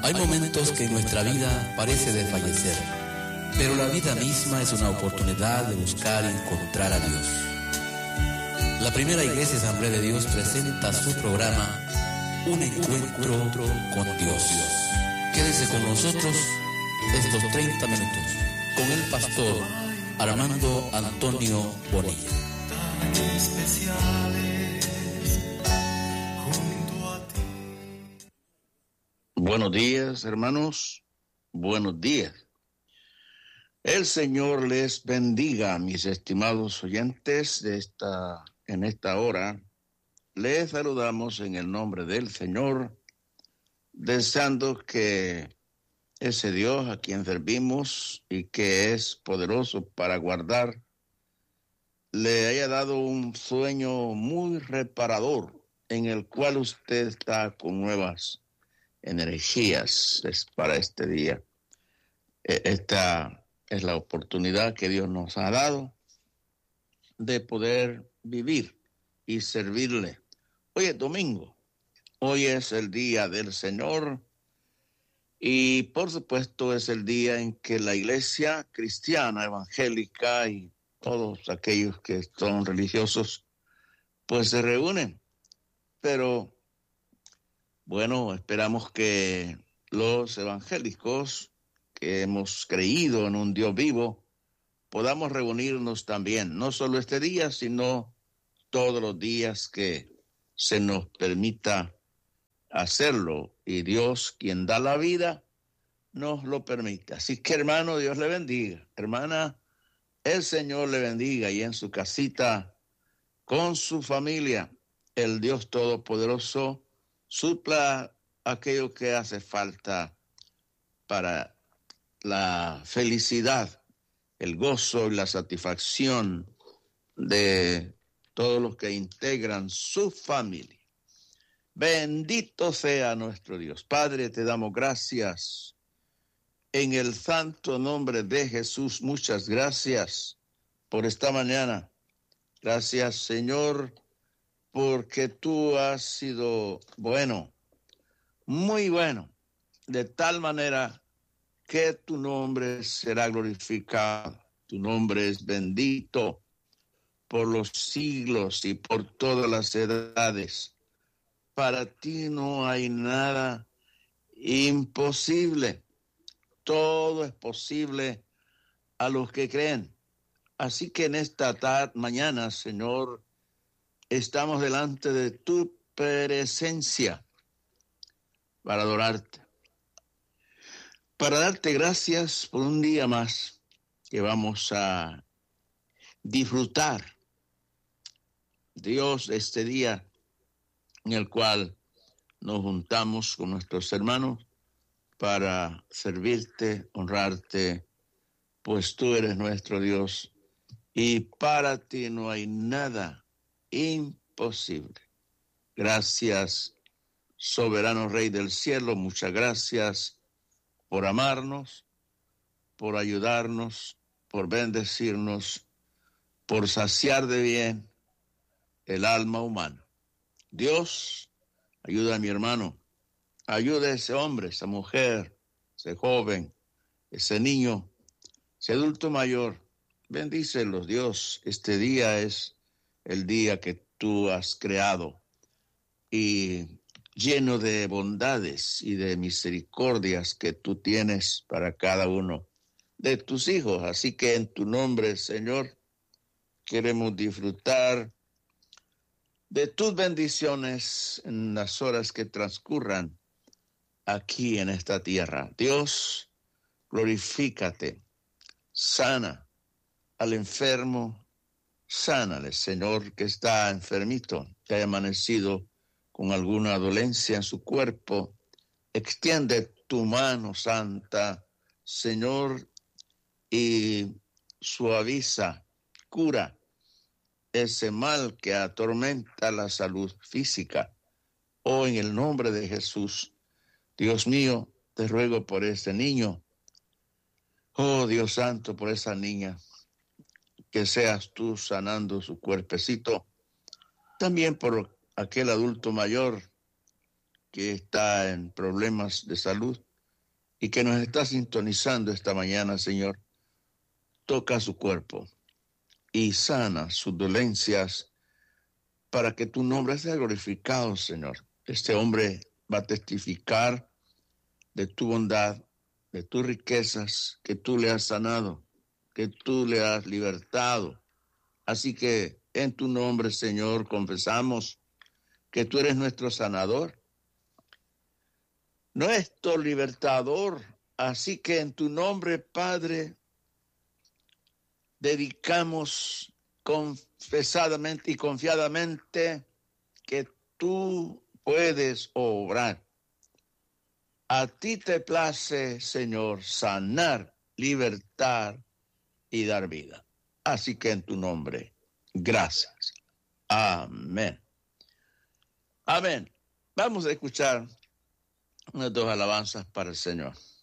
Hay momentos que en nuestra vida parece desfallecer, pero la vida misma es una oportunidad de buscar y encontrar a Dios. La Primera Iglesia Asamblea de Dios presenta su programa Un Encuentro con Dios. Quédese con nosotros estos 30 minutos con el pastor Armando Antonio Bonilla. Tan especiales junto a ti. Buenos días, hermanos. Buenos días. El Señor les bendiga, mis estimados oyentes en esta hora. Les saludamos en el nombre del Señor, deseando que ese Dios a quien servimos y que es poderoso para guardar, le haya dado un sueño muy reparador en el cual usted está con nuevas energías para este día. Esta es la oportunidad que Dios nos ha dado de poder vivir y servirle. Hoy es domingo, hoy es el día del Señor y por supuesto es el día en que la iglesia cristiana, evangélica y todos aquellos que son religiosos pues se reúnen. Pero bueno, esperamos que los evangélicos que hemos creído en un Dios vivo podamos reunirnos también, no solo este día, sino todos los días que se nos permita hacerlo, y Dios, quien da la vida, nos lo permite. Así que, hermano, Dios le bendiga. Hermana, el Señor le bendiga, y en su casita, con su familia, el Dios Todopoderoso supla aquello que hace falta para la felicidad, el gozo y la satisfacción de todos los que integran su familia. Bendito sea nuestro Dios. Padre, te damos gracias en el santo nombre de Jesús. Muchas gracias por esta mañana. Gracias, Señor, porque tú has sido bueno, muy bueno, de tal manera que tu nombre será glorificado. Tu nombre es bendito por los siglos y por todas las edades. Para ti no hay nada imposible. Todo es posible a los que creen. Así que en esta mañana, Señor, estamos delante de tu presencia para adorarte, para darte gracias por un día más que vamos a disfrutar, Dios, este día en el cual nos juntamos con nuestros hermanos para servirte, honrarte, pues tú eres nuestro Dios y para ti no hay nada imposible. Gracias, soberano Rey del cielo, muchas gracias por amarnos, por ayudarnos, por bendecirnos, por saciar de bien el alma humana. Dios, ayuda a mi hermano, ayuda a ese hombre, esa mujer, ese joven, ese niño, ese adulto mayor. Bendícelos, Dios. Este día es el día que tú has creado y lleno de bondades y de misericordias que tú tienes para cada uno de tus hijos. Así que en tu nombre, Señor, queremos disfrutar de tus bendiciones en las horas que transcurran aquí en esta tierra. Dios, glorifícate, sana al enfermo, sánale, Señor, que está enfermito, que haya amanecido con alguna dolencia en su cuerpo. Extiende tu mano santa, Señor, y suaviza, cura ese mal que atormenta la salud física. Oh, en el nombre de Jesús, Dios mío, te ruego por ese niño. Oh, Dios santo, por esa niña, que seas tú sanando su cuerpecito. También por aquel adulto mayor que está en problemas de salud. y que nos está sintonizando esta mañana, Señor, toca su cuerpo y sana sus dolencias para que tu nombre sea glorificado, Señor. Este hombre va a testificar de tu bondad, de tus riquezas, que tú le has sanado, que tú le has libertado. Así que en tu nombre, Señor, confesamos que tú eres nuestro sanador, nuestro libertador. Así que en tu nombre, Padre, dedicamos confesadamente y confiadamente que tú puedes obrar. A ti te place, Señor, sanar, libertar y dar vida. Así que en tu nombre, gracias. Amén. Amén. Vamos a escuchar unas dos alabanzas para el Señor.